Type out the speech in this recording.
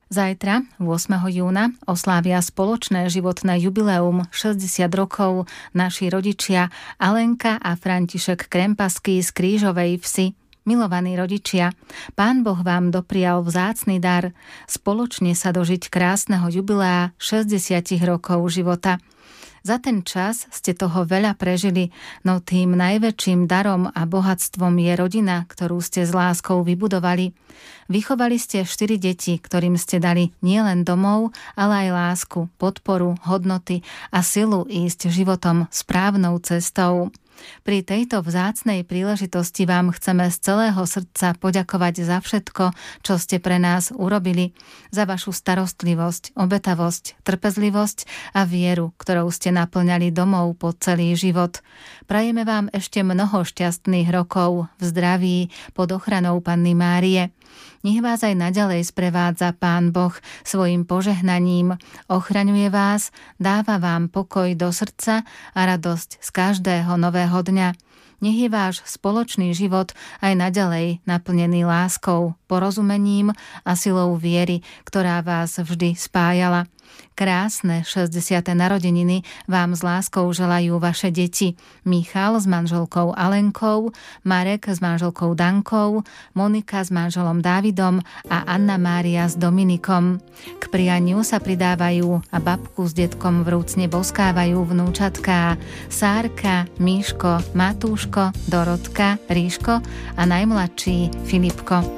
Zajtra, 8. júna, oslávia spoločné životné jubileum 60 rokov naši rodičia Alenka a František Krempaský z Krížovej Vsi. Milovaní rodičia, Pán Boh vám doprial vzácny dar spoločne sa dožiť krásneho jubilea 60 rokov života. Za ten čas ste toho veľa prežili, no tým najväčším darom a bohatstvom je rodina, ktorú ste s láskou vybudovali. Vychovali ste 4 deti, ktorým ste dali nielen domov, ale aj lásku, podporu, hodnoty a silu ísť životom správnou cestou. Pri tejto vzácnej príležitosti vám chceme z celého srdca poďakovať za všetko, čo ste pre nás urobili, za vašu starostlivosť, obetavosť, trpezlivosť a vieru, ktorou ste naplňali domov po celý život. Prajeme vám ešte mnoho šťastných rokov v zdraví pod ochranou Panny Márie. Nech vás aj naďalej sprevádza Pán Boh svojim požehnaním, ochraňuje vás, dáva vám pokoj do srdca a radosť z každého nového dňa. Nech je váš spoločný život aj naďalej naplnený láskou, porozumením a silou viery, ktorá vás vždy spájala. Krásne 60. narodeniny vám s láskou želajú vaše deti Michal s manželkou Alenkou, Marek s manželkou Dankou, Monika s manželom Dávidom a Anna Mária s Dominikom. K prianiu sa pridávajú a babku s detkom vrúcne boskávajú vnúčatká Sárka, Míško, Matúško, Dorotka, Ríško a najmladší Filipko.